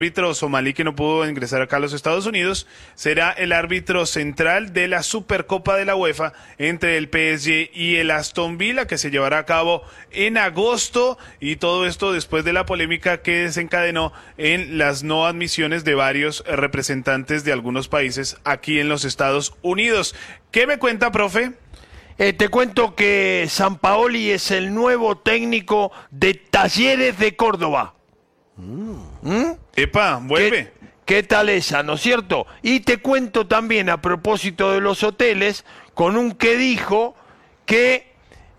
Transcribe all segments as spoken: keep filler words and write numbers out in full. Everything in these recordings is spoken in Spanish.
árbitro somalí que no pudo ingresar acá a los Estados Unidos, será el árbitro central de la Supercopa de la UEFA entre el P S G y el Aston Villa, que se llevará a cabo en agosto, y todo esto después de la polémica que desencadenó en las no admisiones de varios representantes de algunos países aquí en los Estados Unidos. ¿Qué me cuenta, profe? Eh, te cuento que Sampaoli es el nuevo técnico de Talleres de Córdoba. ¿Mm? Epa, vuelve. ¿Qué, ¿Qué tal esa, no es cierto? Y te cuento también a propósito de los hoteles, con un que dijo que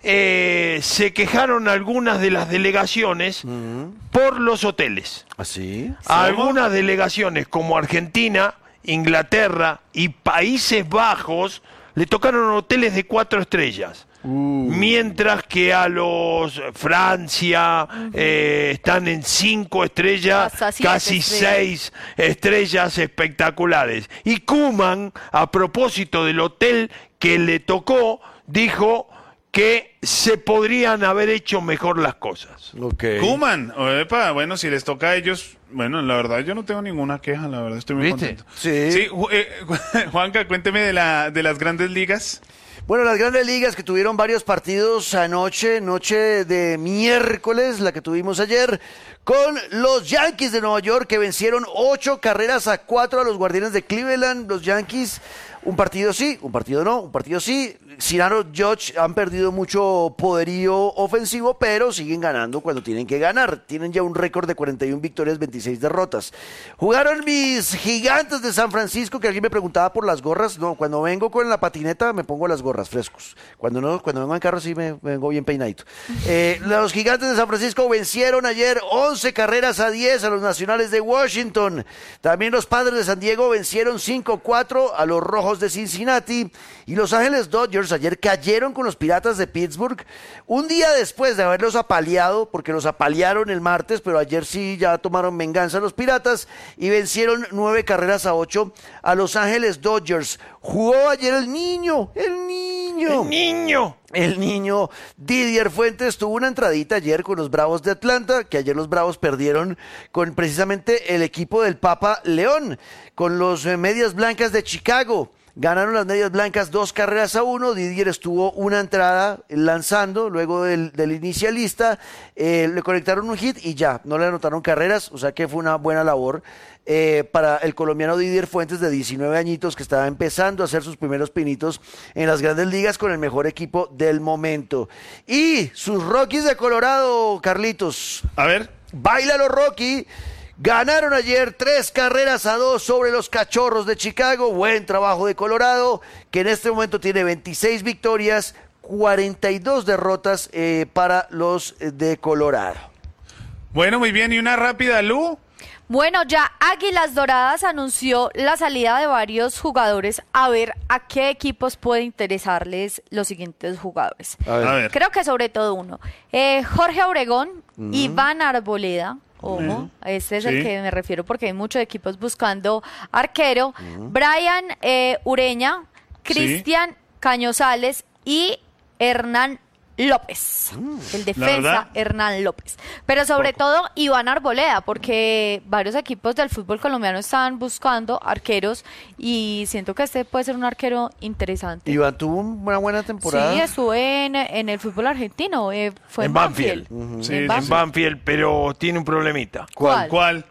eh, se quejaron algunas de las delegaciones uh-huh. por los hoteles. ¿Así? Algunas delegaciones como Argentina, Inglaterra y Países Bajos le tocaron hoteles de cuatro estrellas. Uh. Mientras que a los Francia uh-huh. eh, están en cinco estrellas, casi estrellas. seis estrellas espectaculares. Y Koeman, a propósito del hotel que le tocó, dijo que se podrían haber hecho mejor las cosas. Okay. Koeman, epa, bueno, si les toca a ellos, bueno, la verdad yo no tengo ninguna queja, la verdad estoy muy ¿Viste? contento. Sí. Sí, eh, Juanca, cuénteme de la de las grandes ligas. Bueno, las grandes ligas que tuvieron varios partidos anoche, noche de miércoles, la que tuvimos ayer, con los Yankees de Nueva York que vencieron ocho carreras a cuatro a los Guardianes de Cleveland. Los Yankees, un partido sí, un partido no, un partido sí. Sinaro, Judge han perdido mucho poderío ofensivo, pero siguen ganando cuando tienen que ganar. Tienen ya un récord de cuarenta y una victorias, veintiséis derrotas. Jugaron mis Gigantes de San Francisco, que alguien me preguntaba por las gorras. No, cuando vengo con la patineta me pongo las gorras frescos. Cuando no, cuando vengo en carro sí me, me vengo bien peinadito. Eh, los Gigantes de San Francisco vencieron ayer once carreras a diez a los Nacionales de Washington. También los Padres de San Diego vencieron cinco cuatro a los Rojos de Cincinnati. Y Los Ángeles Dodgers ayer cayeron con los Piratas de Pittsburgh, un día después de haberlos apaleado, porque los apalearon el martes, pero ayer sí ya tomaron venganza los Piratas y vencieron nueve carreras a ocho a Los Ángeles Dodgers. Jugó ayer el niño, el niño. El niño. El niño Didier Fuentes tuvo una entradita ayer con los Bravos de Atlanta, que ayer los Bravos perdieron con precisamente el equipo del Papa León, con los Medias Blancas de Chicago. Ganaron las Medias Blancas dos carreras a uno. Didier estuvo una entrada lanzando luego del, del inicialista, eh, le conectaron un hit y ya, no le anotaron carreras, o sea que fue una buena labor eh, para el colombiano Didier Fuentes, de diecinueve añitos, que estaba empezando a hacer sus primeros pinitos en las grandes ligas con el mejor equipo del momento. Y sus Rockies de Colorado, Carlitos. A ver. Báilalo, Rocky. Ganaron ayer tres carreras a dos sobre los Cachorros de Chicago. Buen trabajo de Colorado, que en este momento tiene veintiséis victorias, cuarenta y dos derrotas eh, para los de Colorado. Bueno, muy bien. ¿Y una rápida, Lu? Bueno, ya Águilas Doradas anunció la salida de varios jugadores, a ver a qué equipos puede interesarles los siguientes jugadores. A ver. A ver. Creo que sobre todo uno. Eh, Jorge Obregón, uh-huh. Iván Arboleda. Ojo, uh-huh. este es sí. el que me refiero porque hay muchos equipos buscando arquero. Uh-huh. Brian eh, Ureña, Cristian sí. Cañozales y Hernán López, mm, el defensa Hernán López. Pero sobre Poco. todo Iván Arboleda, porque varios equipos del fútbol colombiano están buscando arqueros y siento que este puede ser un arquero interesante. Iván tuvo una buena temporada. Sí, estuvo en, en el fútbol argentino, eh, fue en, en Banfield. Banfield. Uh-huh. Sí, en Banfield. En Banfield, pero tiene un problemita. ¿Cuál? ¿Cuál?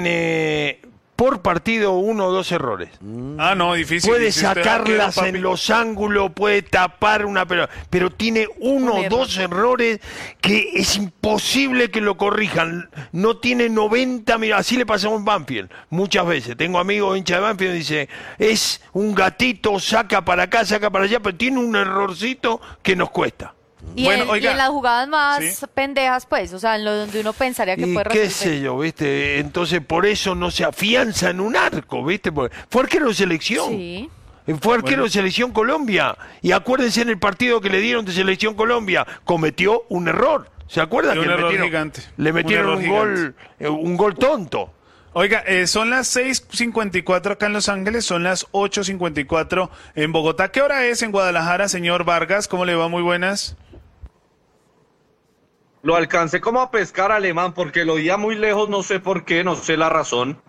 Tiene por partido uno o dos errores. Mm. Ah, no, difícil. Puede difícil sacarlas arquero, en los ángulos, puede tapar una pelota, pero tiene uno o dos errores que es imposible que lo corrijan. No tiene noventa, mira, así le pasamos en Banfield muchas veces. Tengo amigos hinchas de Banfield y dice, es un gatito, saca para acá, saca para allá, pero tiene un errorcito que nos cuesta. Y, bueno, en, oiga, y en las jugadas más ¿sí? pendejas, pues, o sea, en lo donde uno pensaría que y puede resolver. qué sé yo, ¿viste? Entonces, por eso no se afianza en un arco, ¿viste? Porque fue arquero de selección. Sí. Fue arquero bueno. de Selección Colombia. Y acuérdense en el partido que le dieron de Selección Colombia, cometió un error. ¿Se acuerdan? Y un que error le metieron, gigante. Le metieron un, un gol, eh, un gol tonto. Oiga, eh, son las seis cincuenta y cuatro acá en Los Ángeles, son las ocho cincuenta y cuatro en Bogotá. ¿Qué hora es en Guadalajara, señor Vargas? ¿Cómo le va? Muy buenas. Lo alcancé como a pescar, Alemán, porque lo oía muy lejos, no sé por qué, no sé la razón.